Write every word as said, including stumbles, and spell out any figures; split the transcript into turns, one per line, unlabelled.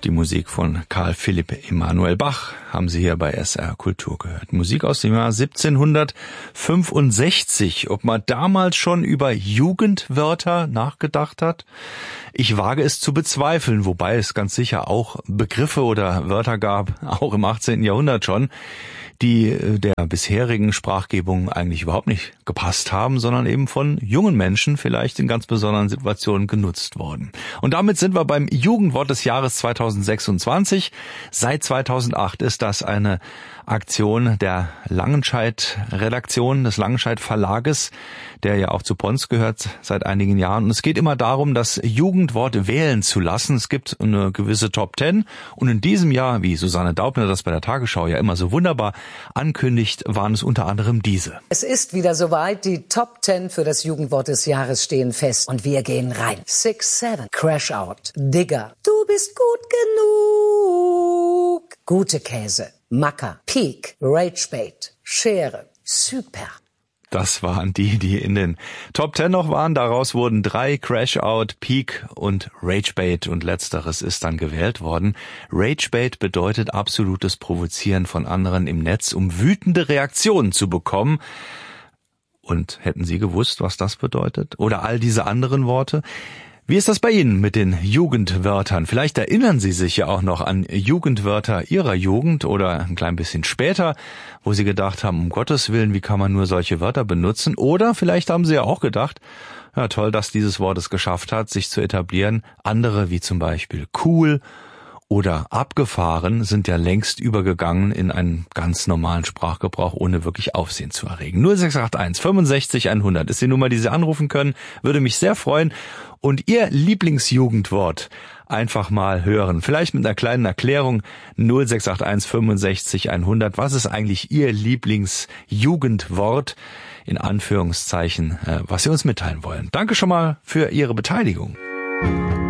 Die Musik von Karl Philipp Emanuel Bach haben Sie hier bei S R Kultur gehört. Musik aus dem Jahr siebzehnhundertfünfundsechzig. Ob man damals schon über Jugendwörter nachgedacht hat? Ich wage es zu bezweifeln, wobei es ganz sicher auch Begriffe oder Wörter gab, auch im achtzehnten Jahrhundert schon, die der bisherigen Sprachgebung eigentlich überhaupt nicht gepasst haben, sondern eben von jungen Menschen vielleicht in ganz besonderen Situationen genutzt worden. Und damit sind wir beim Jugendwort des Jahres zweitausendsechsundzwanzig. Seit zweitausendacht ist das eine Aktion der Langenscheidt-Redaktion, des Langenscheidt-Verlages, der ja auch zu Pons gehört seit einigen Jahren. Und es geht immer darum, das Jugendwort wählen zu lassen. Es gibt eine gewisse Top Ten. Und in diesem Jahr, wie Susanne Daubner das bei der Tagesschau ja immer so wunderbar ankündigt, waren es unter anderem diese.
Es ist wieder soweit, die Top Ten für das Jugendwort des Jahres stehen fest. Und wir gehen rein. Six, seven, Crash Out, Digger, du bist gut genug, gute Käse, Macker, Peak, Ragebait, Schere, Super.
Das waren die, die in den Top Ten noch waren. Daraus wurden drei, Crash Out, Peak und Ragebait, und letzteres ist dann gewählt worden. Ragebait bedeutet absolutes Provozieren von anderen im Netz, um wütende Reaktionen zu bekommen. Und hätten Sie gewusst, was das bedeutet? Oder all diese anderen Worte? Wie ist das bei Ihnen mit den Jugendwörtern? Vielleicht erinnern Sie sich ja auch noch an Jugendwörter Ihrer Jugend oder ein klein bisschen später, wo Sie gedacht haben, um Gottes Willen, wie kann man nur solche Wörter benutzen? Oder vielleicht haben Sie ja auch gedacht, ja toll, dass dieses Wort es geschafft hat, sich zu etablieren. Andere, wie zum Beispiel cool oder abgefahren, sind ja längst übergegangen in einen ganz normalen Sprachgebrauch, ohne wirklich Aufsehen zu erregen. null sechs acht eins fünfundsechzig hundert ist die Nummer, die Sie anrufen können. Würde mich sehr freuen. Und Ihr Lieblingsjugendwort einfach mal hören. Vielleicht mit einer kleinen Erklärung. null sechs acht eins fünfundsechzig hundert. Was ist eigentlich Ihr Lieblingsjugendwort? In Anführungszeichen, was Sie uns mitteilen wollen. Danke schon mal für Ihre Beteiligung.